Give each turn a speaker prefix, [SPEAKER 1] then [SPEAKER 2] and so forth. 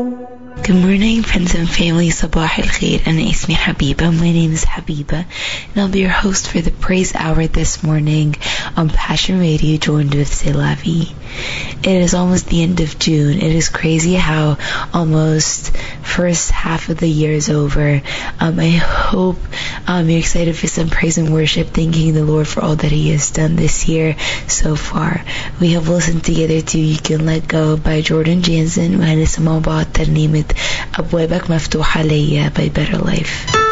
[SPEAKER 1] Good morning, friends and family. Sabah al-Khair. أنا اسمي Habiba. My name is Habiba, and I'll be your host for the Praise Hour this morning on Passion Radio, joined with C'est La Vie. It is almost the end of June. It is crazy how almost first half of the year is over. I hope you're excited for some praise and worship, thanking the Lord for all that He has done this year so far. We have listened together to You Can Let Go by Jordan Jansen, وهنسمع بعض ترنيمة أبوابك مفتوحة ليا by Better Life.